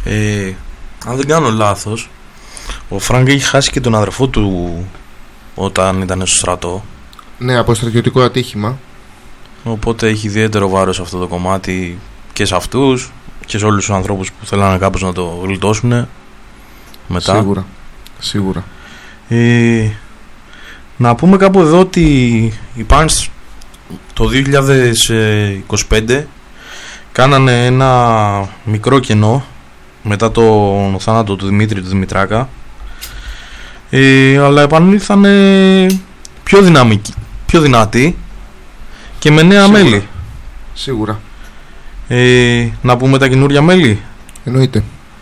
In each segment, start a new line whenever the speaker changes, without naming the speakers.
Αν δεν κάνω λάθος, ο Φρανκ έχει χάσει και τον αδερφό του όταν ήταν στο στρατό.
Ναι, από στρατιωτικό ατύχημα.
Οπότε έχει ιδιαίτερο βάρος αυτό το κομμάτι και σε αυτούς και σε όλους τους ανθρώπους που θέλανε κάπως να το γλιτώσουν μετά.
Σίγουρα.
Να πούμε κάπου εδώ ότι οι Punch το 2025 κάνανε ένα μικρό κενό μετά τον θάνατο του Δημήτρη του Δημητράκα, αλλά επανήλθανε πιο δυνατοί και με νέα μέλη.
Σίγουρα.
Να πούμε τα καινούρια μέλη.
Εννοείται.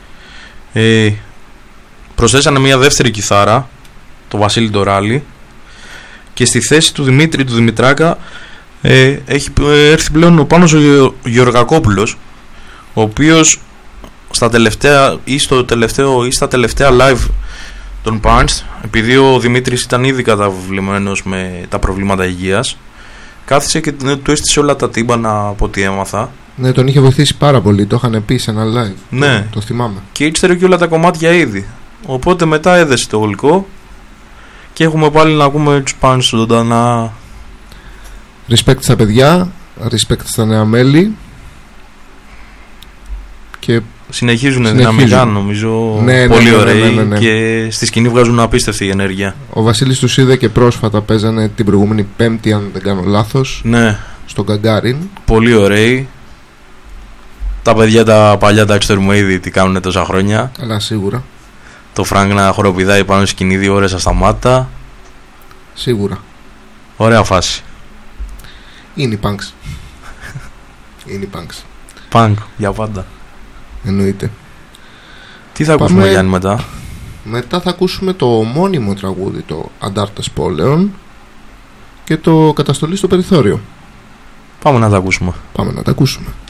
Προσθέσανε μια δεύτερη κιθάρα, το Βασίλη Ντοράλη, και στη θέση του Δημήτρη του Δημητράκα έχει έρθει πλέον ο Πάνος ο Γεωργακόπουλος, ο οποίος στα τελευταία live των Punch, επειδή ο Δημήτρης ήταν ήδη καταβλημένος με τα προβλήματα υγείας, κάθισε και του έστησε όλα τα τύμπανα από ό,τι έμαθα.
Ναι, τον είχε βοηθήσει πάρα πολύ, το είχαν πει σε ένα live.
Ναι.
Το θυμάμαι.
Και ήξερε και όλα τα κομμάτια ήδη. Οπότε μετά έδεσε το γλυκό και έχουμε πάλι να ακούμε τους Punch ζωντανά.
Respect στα παιδιά, respect στα νέα μέλη. Και
συνεχίζουν δυναμικά, νομίζω.
Ναι,
πολύ ωραίοι. Και στη σκηνή βγάζουν απίστευτη ενέργεια.
Ο Βασίλης τους είδε και πρόσφατα, παίζανε την προηγούμενη Πέμπτη, αν δεν κάνω λάθος.
Ναι.
Στον Γκαγκάριν.
Πολύ ωραίοι. Τα παιδιά τα παλιά τα ξέρουμε ήδη τι κάνουν τόσα χρόνια.
Αλλά σίγουρα.
Το Φρανκ να χοροπηδάει πάνω στη σκηνή 2 ώρες ασταμάτα.
Σίγουρα.
Ωραία φάση.
Είναι οι Punks. Είναι οι Punks.
Punk για πάντα.
Εννοείται.
Τι θα ακούσουμε, Γιάννη, μετά?
Μετά θα ακούσουμε το μόνιμο τραγούδι, το Αντάρτες Πόλεων, και το Καταστολή στο Περιθώριο.
Πάμε να τα ακούσουμε.
Πάμε να τα ακούσουμε.